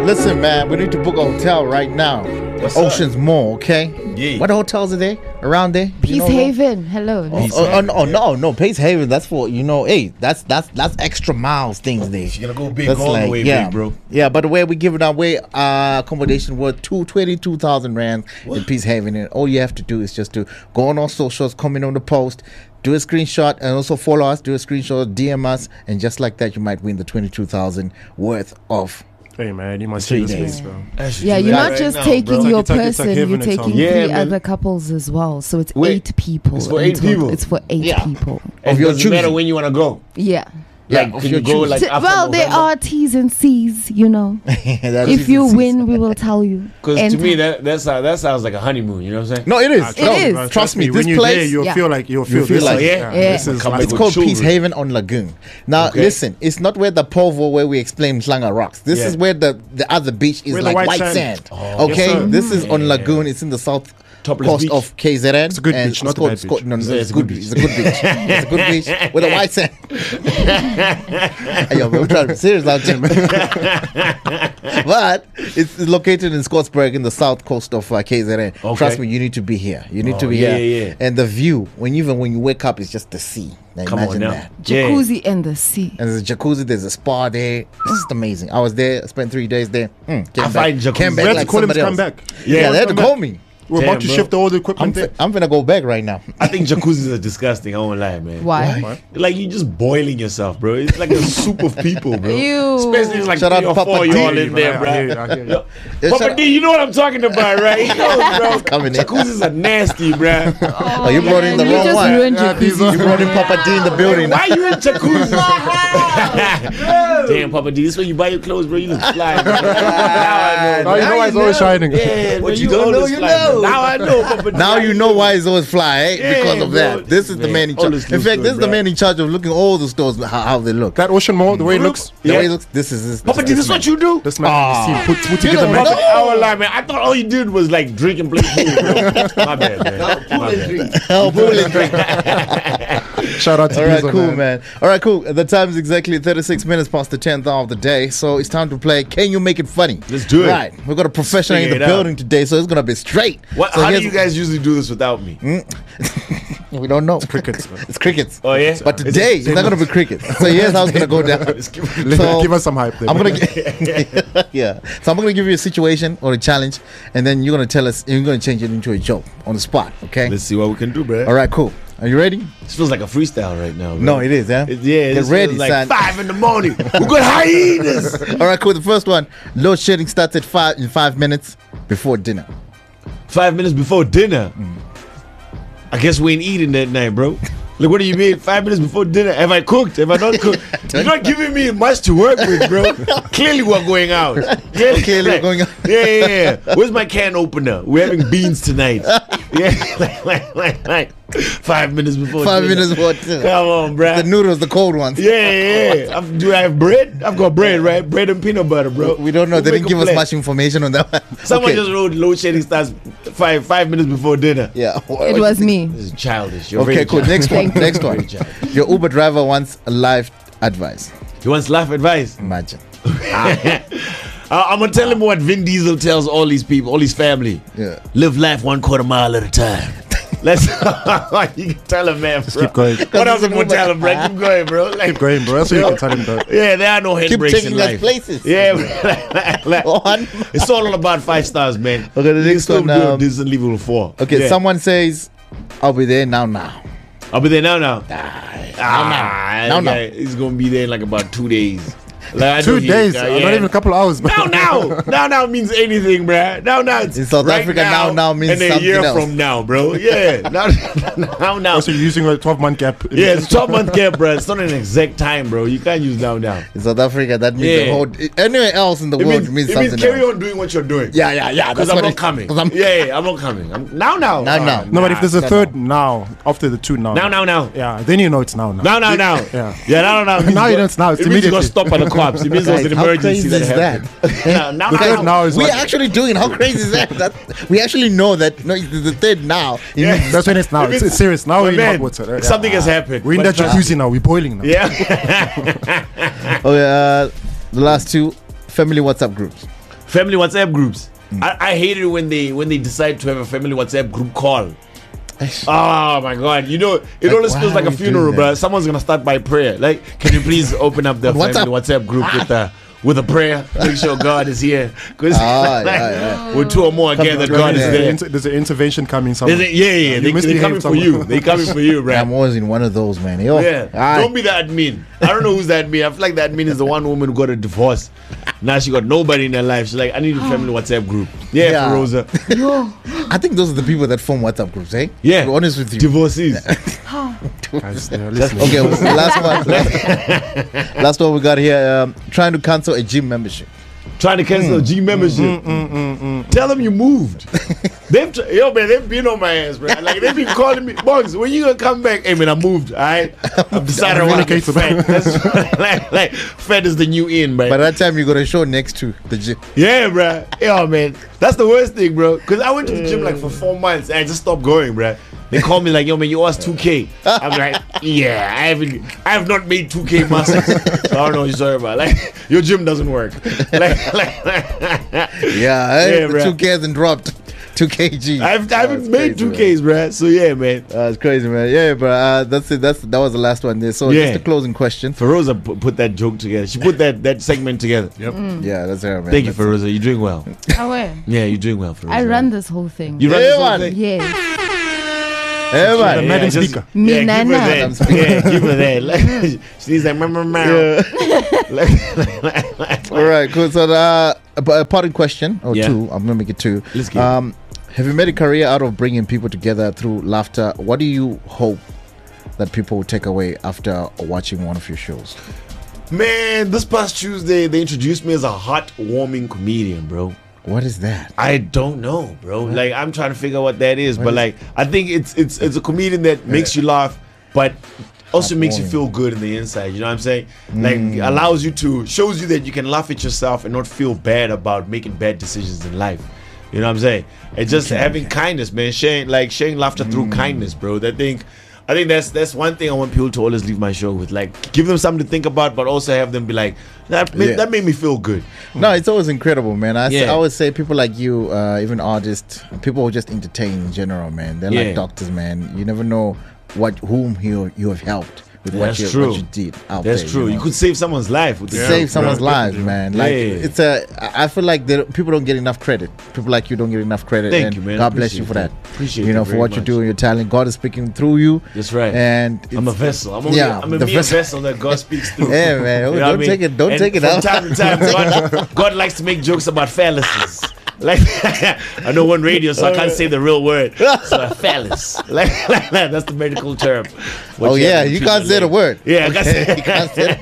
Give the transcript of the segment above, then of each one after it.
listen, man, we need to book a hotel right now. What's Ocean's Mall, okay? Yeah. What hotels are there around there? Peace Haven. Hello. No, Peace Haven. That's for hey, that's extra miles things there. You're gonna go big That's all the way, yeah, big, bro. Yeah, but the way we giving away accommodation worth 22,000 rand in Peace Haven, and all you have to do is just to go on our socials, comment on the post, do a screenshot, and also follow us. Do a screenshot, DM us, and just like that, you might win the 22,000 worth of. Hey man, you must see this place, bro. Yeah, you're not just taking your person, you're heaven taking itself. three other couples as well. So it's Wait, 8 people. it's for in 8 total. people? It's for 8 people. And your doesn't matter choosing. when you want to go. Yeah. Yeah, Can you go like after Well, there November? are T's and C's, you know. That If is- you win, we will tell you. Because to Enter. me that sounds like a honeymoon. You know what I'm saying? No, it is. Ah, No, is. bro, Trust me, when this you're place. there, you'll Yeah. feel like feel this. like- Yeah. This is Come like, It's with called children. Peace Haven on Lagoon. Now, Okay. listen, it's not where the Povo where we explain Slanga Rocks. This Yeah. is where the other beach is Where the like white white sand. sand. Oh. Okay, Yes, sir. this is on Yeah. Lagoon. It's in the south Topless coast beach. of KZN. It's a good and beach, not a called- bad it's called- beach. No, no, Yeah, it's a good beach. It's a good beach. It's a good beach with a white sand. Hey, yo, man, I'm trying to be serious out there. But it's located in Scottsburg in the south coast of KZN. Okay. Trust me, you need to be here. You need to Oh, be yeah, here. yeah. And the view, when you wake up, it's just the sea. Now Come on imagine now. that. Yeah. Jacuzzi and the sea. And there's a jacuzzi, there's a spa there. It's just amazing. I was there, spent 3 days there. Came I back. find jacuzzi- Came we back had to like call him to somebody come else. back. Yeah, they had to Come call back. me. We're about Damn, to bro. shift all the equipment there. I'm finna go back right now. I think jacuzzis are disgusting. I won't lie, man. Why? Like you just boiling yourself, bro. It's like a soup of people, bro. Ew. Especially like Shout 3 out or to 4 Papa you D. all in there, I bro. hear you, I hear you. Yeah, Papa shout D, you know what I'm talking about, right? He knows, bro. Coming in. Jacuzzis are nasty, bro. Oh, you brought in the You wrong just one. ruined Yeah, these jacuzzi. You brought in Papa D in the building. Why you in jacuzzis? Damn, Papa D, this is when you buy your clothes, bro. You look fly. Bro. Now I know. Now you know why it's always shining. Yeah, What bro, you don't know, always you fly, know. bro. Now I know, Papa D. Now you know why it's always fly, eh? Yeah, Because of bro. that. This is the Man, man in all charge. this In looks fact, good, this is the bro. man in charge of looking all the stores, how they look. That ocean mall, the way it looks. The way Yeah. it looks, this is Papa D, this is what you do? This man, Ah. put You together, don't man. know. I won't lie, man. I thought all you did was like drink and play pool, bro. My bad, man. My bad. Oh, bowling drink. Shout out to All right, Diesel, cool, man. All right, cool. The time is exactly 36 minutes past the 10th hour of the day, so it's time to play Can You Make It Funny? Let's do it. Right. We've got a professional in Figure the it out. building today, so it's going to be straight. What, So how do here's- you guys usually do this without me? We don't know. Crickets, man. It's crickets. Oh, yeah? But today, it's not going to be crickets. So here's how it's going to go down. So- Give us some hype there. I'm man. gonna yeah. So I'm gonna give you a situation or a challenge, and then you're gonna tell us. You're gonna change it into a joke on the spot. Okay. Let's see what we can do, bro. All right. Cool. Are you ready? This feels like a freestyle right now, bro. No, it is. Yeah. Yeah, Get this ready, feels like son. 5 in the morning. We got hyenas. All right. Cool. The first one. Load shedding starts at 5 minutes before dinner. 5 minutes before dinner. I guess we ain't eating that night, bro. Like, what do you mean? 5 minutes before dinner? Have I cooked? Have I not cooked? You're not giving me much to work with, bro. Clearly, we're going out. Yeah, Clearly we're going out. Yeah. Where's my can opener? We're having beans tonight. Yeah, like 5 minutes before 5 dinner. minutes before dinner. Come on, bro. The noodles, the cold ones. Yeah. Do I have bread? I've got bread, right? Bread and peanut butter, bro. We don't know. We'll They didn't make give a us plan. much information on that one. Someone Okay. just wrote load shedding starts 5 minutes before dinner. Yeah. It was me. This is childish. You're Okay. very Cool. childish. Next one. Next one. Very childish. Your Uber driver wants a life advice. He wants life advice. Imagine. I'm gonna tell him what Vin Diesel tells all these people, all his family. Yeah. Live life 1/4 mile at a time. Let's. You can tell him, man. Bro. keep going. What else I'm gonna tell him, bro? Keep going, bro. Like, Keep going, bro. That's what you can tell him, though. yeah, there are no Keep handbrakes taking in us life. places. Yeah, like, On. it's all about 5 stars, man. Okay, the You next still one, do this and leave it with 4. Okay, Yeah. someone says, "I'll be there now." I'll be there now. Now. Okay. He's gonna be there in like about 2 days. Like, I know 2 he- days, yeah. not even a couple hours, bro. Now means anything, bruh. Now it's In South right Africa, now means and a something year else. from now, bro. Yeah, now. Also, you're using a 12-month gap. Yeah, it's 12-month gap, bro. It's not an exact time, bro. You can't use now. In South Africa, that means Yeah. the whole. Anywhere else in the It world means, means it something means carry else. on doing what you're doing. Yeah. Because That's I'm what not it- coming. 'cause I'm- Yeah, I'm not coming. Now. No. No, but if there's a no, third now, after the 2 now. Now. Yeah, then you know it's now. Now. Yeah. Yeah, now. Now you know it's now, it's It means you got immediately. stopped by the cops. It means there was an Guys, how emergency crazy is that that? happened. now. The third now is We what? actually doing. How crazy is that? We actually know that. No, it's the third now. It Yeah. means- That's when it's now. It means- It's serious. Now we're in Man, hot water. Right? something has happened. We're in But that jacuzzi now. We're boiling now. Yeah. Oh yeah. The last two family WhatsApp groups. Family WhatsApp groups. I hate it when they decide to have a family WhatsApp group call. Oh my God! You know, it Like, always why feels like are a we funeral, doing bro. that? Someone's gonna start by prayer. Like, can you please open up the What's family WhatsApp group with a prayer? Make sure God is here, because with two or more gathered, God is there. There's an intervention coming somewhere. Yeah. They coming for you. They coming for you, bro. I'm always in one of those, man. Yo, Yeah, don't be the admin. I don't know who's the admin. I feel like the admin is the one woman who got a divorce. Now she got nobody in her life. She's like, I need a family WhatsApp group. Yeah, Yeah. for Rosa. I think those are the people that form WhatsApp groups, eh? Yeah. To be honest with you. Divorcees. Guys, they're listening. Okay, well, last one. Last one we got here. Trying to cancel a gym membership. Trying to cancel a G membership. Tell them you moved. They've been on my ass, bro. Like, they've been calling me, Bongs, when you gonna come back? Hey, man, I moved. All right, I've decided I want to get fat. Like, fat is the new in, man. By that time, you got a show next to the gym. Yeah, bro. Yeah, man. That's the worst thing, bro. Because I went to the gym like for 4 months and I just stopped going, bro. They call me like, yo, man, you owe us 2K. I'm like, yeah, I have not made 2K muscles. So I don't know what you're talking about. Like, your gym doesn't work. Yeah, bro. 2K hasn't dropped 2 kg. I haven't made 2Ks, bro. So yeah, man. That's crazy, man. Yeah, bro. That's it. That was the last one there. So Yeah. just a closing question. Feroza put that joke together. She put that segment together. Yep. Yeah, that's her, man. Thank you, That's Feroza. You're doing well. Aware. Yeah, you're doing well, Feroza. I run this whole thing. You run Yeah, this whole man. thing? Yes. Hey, man. The Madam Speaker. Me, Yeah, give her Nana. that. Yeah, give her that. Like, she's like, meow. All right, cool. So a parting question or Yeah. two. I'm gonna make it two. Let's get it. Have you made a career out of bringing people together through laughter? What do you hope that people will take away after watching one of your shows? Man, this past Tuesday, they introduced me as a heartwarming comedian, bro. What is that? I don't know, bro. Like, I'm trying to figure out what that is, but like, I think it's a comedian that makes you laugh, but also makes you Heartwarming. feel good in the inside. You know what I'm saying? Like, allows you to shows you that you can laugh at yourself and not feel bad about making bad decisions in life. You know what I'm saying? It's just having kindness, man. Sharing laughter through kindness, bro. I think that's one thing I want people to always leave my show with. Like, give them something to think about, but also have them be like, that made me feel good. No, it's always incredible, man. I Yeah. always say people like you, even artists, people who just entertain in general, man. They're Yeah. like doctors, man. You never know whom you have helped with what That's you true. did out That's there. true. You know? could save someone's life with the Save joke, someone's bro. lives, man. Like Yeah. I feel like people don't get enough credit. People like you don't get enough credit. Thank and you, man. God bless you Appreciate for that. that. Appreciate you know, that for very what you much. do, your talent. God is speaking through you. That's right. And I'm a it's- vessel. I'm yeah, a the mere vessel that God speaks through. Yeah, man. You know Don't what I mean? take it. Don't And take it from out. time to time, God likes to make jokes about phalluses. Like, I know one radio, so I can't say the real word. So a phallus. Like that's the medical term. What Oh you yeah, have to you treat can't the say the leg. word. Yeah, I can't say You can't say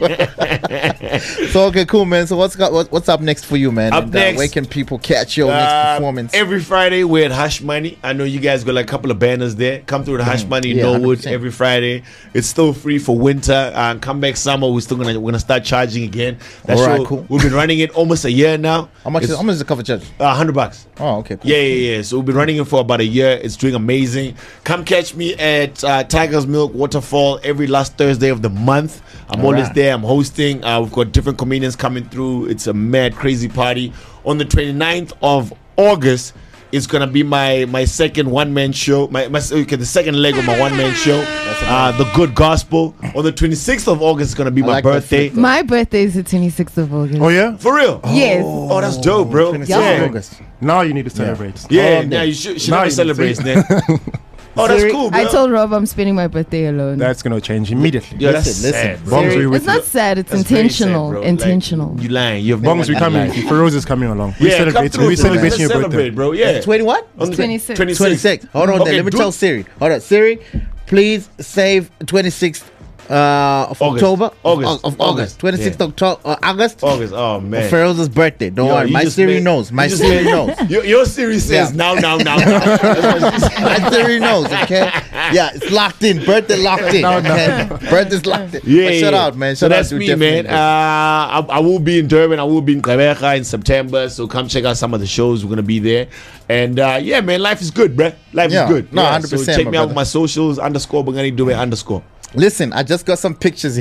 the word. So okay, cool, man. So what's up next for you, man? Up And, next, where can people catch your next performance? Every Friday we're at Hush Money. I know you guys got like a couple of banners there. Come through the Hush Money in Yeah, Norwood 100%. every Friday. It's still free for winter. Come back summer, we're gonna start charging again. That Alright, show, cool. We've been running it almost a year now. How much It's, is the cover charge? $100. Oh, okay, cool. Yeah. So we've been running it for about a year. It's doing amazing. Come catch me at Tiger's Milk Waterfall every last Thursday of the month. I'm always Alright. there. I'm hosting. We've got different comedians coming through. It's a mad, crazy party. On the 29th of August, it's gonna be my second one-man show. The second leg of my one-man show. The Good Gospel. On the 26th of August is gonna be I my like that birthday. flip, My birthday is the 26th of August. Oh yeah. For real? Yes. Oh, that's dope, bro. 26th Yeah. of August. Now you need to celebrate. Yeah, Oh, now man. you should Now never you celebrate see. then. Oh, that's Siri, cool, bro. I told Rob I'm spending my birthday alone. That's gonna change immediately. Yo, that's Listen, sad, bro. Bongs, Siri, we with it's not sad, it's That's very intentional. sad, bro. Intentional. Like, you lying. You have Bongs, we not coming. lied. Feroz is coming along. We Yeah, come celebrate. through, We bro. celebrating Let's your celebrate, birthday. bro. Yeah. 20 what? On the 26. 26. Hold on Okay, there. Let me do tell it. Siri. Hold on. Siri, please save 26th of August. October. August. Of August. 26th Yeah. October. August. August. Oh man. Feroz's birthday. Don't Yo, worry. you My just Siri made- knows. My you just Siri made- knows. Your Siri says Yeah. now. My Siri knows, okay? Yeah, it's locked in. Birthday locked in. Okay? Birthday's locked in. Yeah, But shout out, man. So Shout that's out to me, definitely. man. I will be in Durban. I will be in Gqeberha in September. So come check out some of the shows. We're gonna be there. And yeah, man, life is good, bruh. Life Yeah. is good. No, Yeah, 100%, So check my me out brother. with my socials _Bongani Dube _. Listen, I just got some pictures here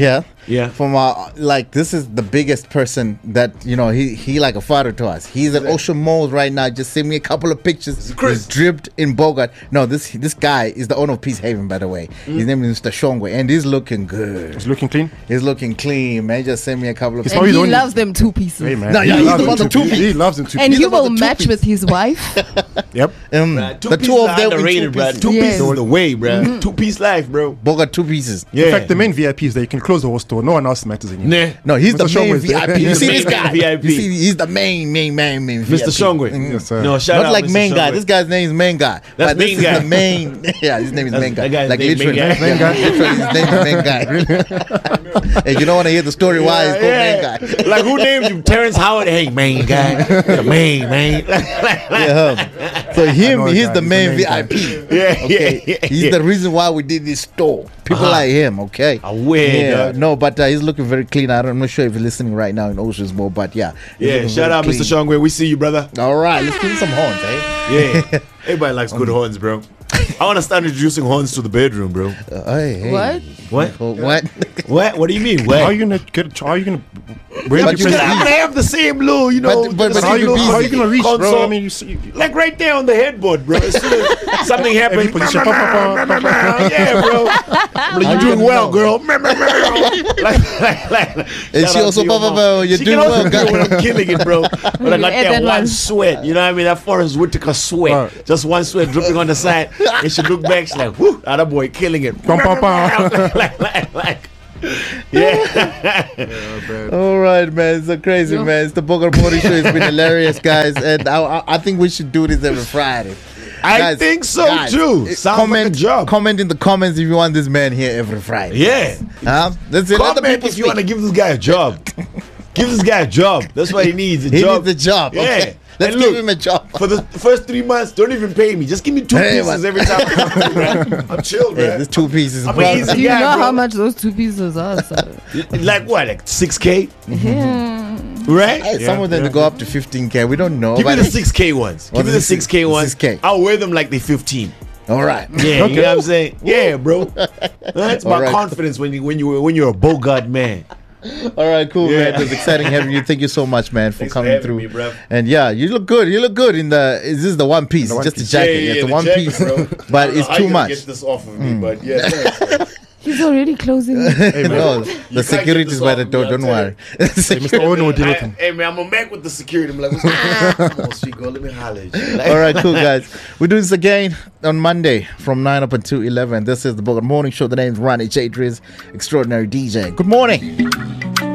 Yeah. From like this is the biggest person that he like a father to us. He's at Ocean Malls right now. Just send me a couple of pictures. Chris. He's dripped in Bogart. No, this guy is the owner of Peace Haven, by the way. His name is Mr. Shongwe, and he's looking good. It's looking clean. He's looking clean, man. Just send me a couple of And probably he the only- loves them two pieces. Hey, man. No, yeah, He he's loves about them the two-piece. He loves them two And He's you about will the match two-piece. with his wife. Yep. Bruh, The two of them in underrated, two bruh. pieces. 2 Yes. pieces is the way, bruh. 2-piece life, bro. Bogart 2 pieces. Yeah. In fact, the main VIP is that you can close the whole store. No one else matters anymore. Nah. No, he's Mr. the main Shongwe is the- VIP. You He's see the this main guy? VIP. You see, he's the main Mr. VIP. Shongwe. Yes, sir. No, shout Not out like Mr. main guy. Shongwe. This guy's name is main guy. That's But this main is guy. the main. Yeah, his name is main guy. that guy's Like name literally, main guy. Main guy. literally, his name is main guy. And you don't want to hear the story why he's called main guy. Like who named you? Terrence Howard? Hey, main guy. The main. Yeah. So him, know he's guy. the He's main the main VIP. Yeah, Okay, yeah. he's the reason why we did this store. People like him, okay? Aware, dog. No, but he's looking very clean. I'm not sure if you're listening right now in Ocean's Mall, but yeah. he's Yeah, looking shout very out clean. Mr. Shongwe. We see you, brother. All right, let's give him some horns, eh? Yeah. Everybody likes good horns, bro. I want to start introducing horns to the bedroom, bro. Hey. What? What? What? What? What do you mean? How are What? you gonna get? How are you gonna? But Where you did you can- press I'm the- gonna have the same little, you know. But the how How same you little gonna? How you gonna reach, bro? console. I mean, you Like right there on the headboard, bro. As soon as something happens, every position. yeah, bro. Like, How you're you doing gonna well, know? girl. like. And Shout she out also, to your mom. you're She doing can also well, do it when guys. I'm killing it, bro. But I got Yeah, that that one one. sweat. You know what I mean? That Forrest Whitaker sweat. Right. Just one sweat dripping on the side. And she look back, she's like, whoo, that boy killing it. Bum, bum, bum. like. Yeah. All right, man. It's so crazy, Yo. man. It's the Bogart Morning Show. It's been hilarious, guys. And I think we should do this every Friday. I Guys, think so guys, too. Sounds like a job. Comment in the comments if you want this man here every Friday. Yeah. Huh? That's it. Let the Comment people if you want to speak. give this guy a job. Give this guy a job. That's what he needs. A He job. needs a job. Yeah. Okay. Let's And give look, him a job. For the first 3 months, don't even pay me. Just give me 2 Hey, pieces man. every time. I'm chill, Yeah, man. there's 2 pieces. I'm bro. easy. Do you Yeah, know bro. how much those 2 pieces are? So. Like what? Like 6K? Yeah. Right? Hey, some of them yeah. they go up to 15K. We don't know. Give me but the 6K ones. What Give me the is it? 6K ones. 6K. I'll wear them like they 15. All right. Yeah, you know what I'm saying? Yeah, bro. That's my All right. confidence when you're a Bogart man. All right, cool, Yeah. man. It was exciting having you. Thank you so much, man, for Thanks for coming having through. me, bruv. And yeah, you look good. You look good in the. Is this the one piece? The one Just piece. the jacket. It's the the one jacket, piece, bro. I but don't know it's how too you gonna much. Get this off of me, but yeah, thanks. He's already closing. Hey, man. No, can't the get security's this by off the me, door. I'll Don't tell worry. Hey, Mr. Owen will deal with him. Hey man, I'm a Mac with the security. I'm like, what's come on, sweet girl, let me holler at you. Like, All right, cool, guys. We do this again on Monday from 9 up until 11. This is the Bogart Morning Show. The name's Ronnie J. Driz, extraordinary DJ. Good morning.